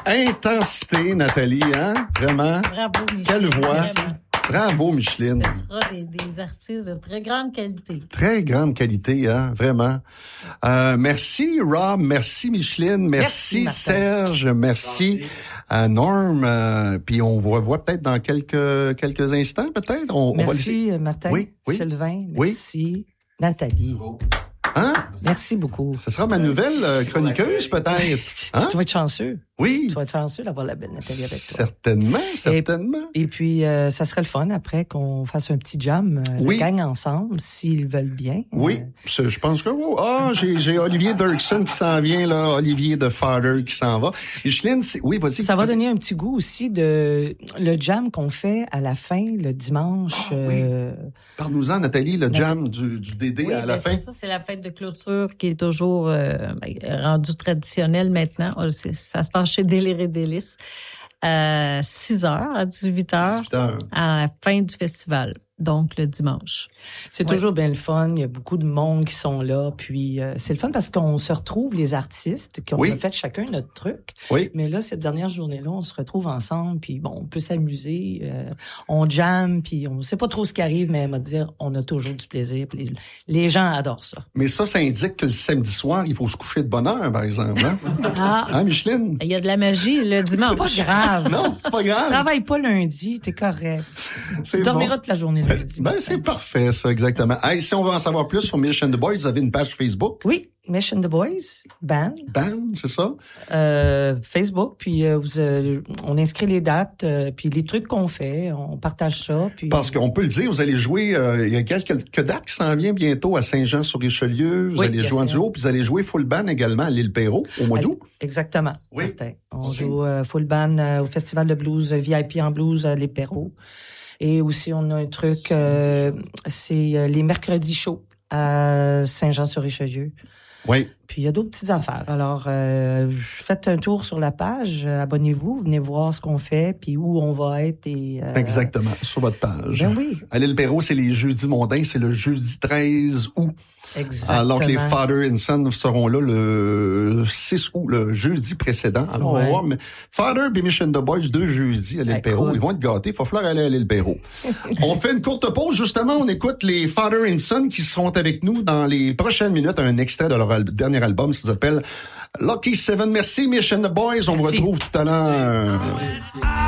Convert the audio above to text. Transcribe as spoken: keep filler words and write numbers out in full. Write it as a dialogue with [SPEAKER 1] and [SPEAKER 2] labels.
[SPEAKER 1] Intensité, Nathalie, hein? Vraiment.
[SPEAKER 2] Bravo, Micheline.
[SPEAKER 1] Quelle voix.
[SPEAKER 2] Vraiment.
[SPEAKER 1] Bravo, Micheline.
[SPEAKER 2] Ce sera des, des artistes de très grande qualité.
[SPEAKER 1] Très grande qualité, hein, vraiment. Euh, merci, Rob. Merci, Micheline. Merci,
[SPEAKER 3] Merci
[SPEAKER 1] Serge. Merci à Norm. Euh, puis on vous revoit peut-être dans quelques quelques instants, peut-être. On,
[SPEAKER 3] Merci,
[SPEAKER 1] on va
[SPEAKER 3] Martin.
[SPEAKER 1] Oui, oui.
[SPEAKER 3] Sylvain.
[SPEAKER 1] Oui.
[SPEAKER 3] Merci, Nathalie.
[SPEAKER 1] Hein?
[SPEAKER 3] Merci beaucoup.
[SPEAKER 1] Ce sera ma nouvelle euh, chroniqueuse, peut-être. Hein?
[SPEAKER 3] Tu vas être chanceux.
[SPEAKER 1] Oui.
[SPEAKER 3] Tu vas être chanceux d'avoir la belle Nathalie avec toi.
[SPEAKER 1] Certainement, certainement.
[SPEAKER 3] Et, et puis, euh, ça serait le fun après qu'on fasse un petit jam, euh,
[SPEAKER 1] Oui.
[SPEAKER 3] la gang ensemble, s'ils veulent bien.
[SPEAKER 1] Oui,
[SPEAKER 3] Euh,
[SPEAKER 1] je pense que... Oh, ah, j'ai, j'ai Olivier Dirksen qui s'en vient, là. Olivier de Father qui s'en va. Micheline, c'est... Oui, vas-y.
[SPEAKER 3] Ça va
[SPEAKER 1] vas-y.
[SPEAKER 3] donner un petit goût aussi de le jam qu'on fait à la fin, le dimanche.
[SPEAKER 1] Ah, oui.
[SPEAKER 3] euh,
[SPEAKER 1] Parle-nous-en, Nathalie, le jam du, du D D
[SPEAKER 2] Oui,
[SPEAKER 1] à la
[SPEAKER 2] ben,
[SPEAKER 1] fin.
[SPEAKER 2] c'est ça, c'est la fête de clôture qui est toujours euh, rendue traditionnelle maintenant. C'est- Ça se passe chez Délire et Délices à six heures, à dix-huit heures,
[SPEAKER 1] dix-huit heures.
[SPEAKER 2] à la fin du festival, donc le dimanche.
[SPEAKER 3] C'est
[SPEAKER 2] Oui.
[SPEAKER 3] toujours bien le fun. Il y a beaucoup de monde qui sont là. Puis euh, c'est le fun parce qu'on se retrouve, les artistes, qu'on
[SPEAKER 1] Oui.
[SPEAKER 3] a fait chacun notre truc.
[SPEAKER 1] Oui.
[SPEAKER 3] Mais là, cette dernière journée-là, on se retrouve ensemble. Puis bon, on peut s'amuser. euh, on jamme. Puis on sait pas trop ce qui arrive, mais on va dire, on a toujours du plaisir. Puis les, les gens adorent ça.
[SPEAKER 1] Mais ça, ça indique que le samedi soir, il faut se coucher de bonne heure, par exemple. Hein,
[SPEAKER 2] Ah,
[SPEAKER 1] hein Micheline?
[SPEAKER 2] il y a de la magie le dimanche.
[SPEAKER 3] C'est pas grave.
[SPEAKER 1] Non, c'est pas
[SPEAKER 3] Si
[SPEAKER 1] grave.
[SPEAKER 3] tu travailles pas lundi, t'es correct.
[SPEAKER 1] C'est
[SPEAKER 3] Tu dormiras
[SPEAKER 1] bon.
[SPEAKER 3] toute la journée lundi.
[SPEAKER 1] Ben, c'est parfait, ça, exactement. Hey, si on veut en savoir plus sur Mission the Boys, vous avez une page Facebook.
[SPEAKER 3] Oui, Mission the Boys, band,
[SPEAKER 1] Bam, c'est ça?
[SPEAKER 3] euh, Facebook, puis euh, vous, euh, on inscrit les dates, euh, puis les trucs qu'on fait, on partage ça. Puis
[SPEAKER 1] Parce qu'on peut le dire, vous allez jouer, euh, il y a quelques, quelques dates qui s'en viennent bientôt à Saint-Jean-sur-Richelieu. Vous
[SPEAKER 3] Oui,
[SPEAKER 1] allez
[SPEAKER 3] bien
[SPEAKER 1] jouer en
[SPEAKER 3] sûr.
[SPEAKER 1] duo, puis vous allez jouer full band également à l'île Perrot, au mois d'août.
[SPEAKER 3] Exactement.
[SPEAKER 1] Oui.
[SPEAKER 3] Martin. On
[SPEAKER 1] Ok.
[SPEAKER 3] joue euh, full band euh, au Festival de blues euh, V I P en blues à Les Perrots. Et aussi, on a un truc, euh, c'est euh, les mercredis chauds à Saint-Jean-sur-Richelieu.
[SPEAKER 1] Oui.
[SPEAKER 3] Puis il y a d'autres petites affaires. Alors, euh, faites un tour sur la page, euh, abonnez-vous, venez voir ce qu'on fait, puis où on va être. Et, euh,
[SPEAKER 1] Exactement, sur votre page.
[SPEAKER 3] Ben oui.
[SPEAKER 1] À l'île Perrot, c'est les jeudis mondains, c'est le jeudi treize août.
[SPEAKER 3] Exactement.
[SPEAKER 1] Alors que les Father and Son seront là le six août, le jeudi précédent. Alors, on va
[SPEAKER 3] Ouais.
[SPEAKER 1] voir, mais Father et Mission the Boys, deux jeudis à l'île
[SPEAKER 3] Écoute.
[SPEAKER 1] Perrot. Ils vont être gâtés. Il va falloir aller à l'île Perrot. On fait une courte pause. Justement, on écoute les Father and Son qui seront avec nous dans les prochaines minutes. Un extrait de leur al- dernier album, ça s'appelle Lucky Seven. Merci, Mission the Boys. On vous
[SPEAKER 3] Merci.
[SPEAKER 1] retrouve tout à l'heure.